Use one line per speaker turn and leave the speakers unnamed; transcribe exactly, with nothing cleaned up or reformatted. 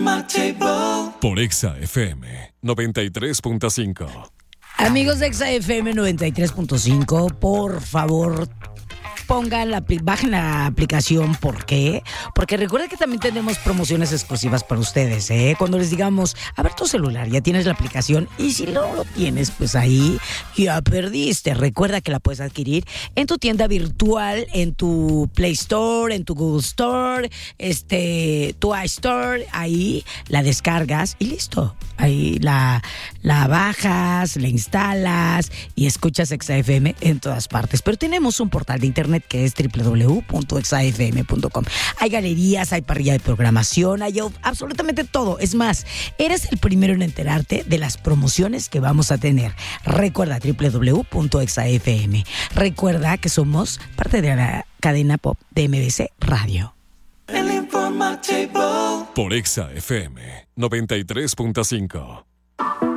Por Exa F M noventa y tres punto cinco.
Amigos de Exa F M noventa y tres punto cinco, por favor, pongan la, bajen la aplicación. ¿Por qué? Porque recuerden que también tenemos promociones exclusivas para ustedes, ¿eh? Cuando les digamos, a ver tu celular, ya tienes la aplicación, y si no lo tienes, pues ahí ya perdiste. Recuerda que la puedes adquirir en tu tienda virtual, en tu Play Store, en tu Google Store, este, tu iStore, ahí la descargas y listo. Ahí la, la bajas, la instalas y escuchas Exa F M en todas partes. Pero tenemos un portal de internet que es doble u doble u doble u punto exa f m punto com. Hay galerías, hay parrilla de programación, hay absolutamente todo. Es más, eres el primero en enterarte de las promociones que vamos a tener. Recuerda doble u doble u doble u punto exa f m. Recuerda que somos parte de la cadena pop de M B C Radio.
Por Exa F M noventa y tres punto cinco.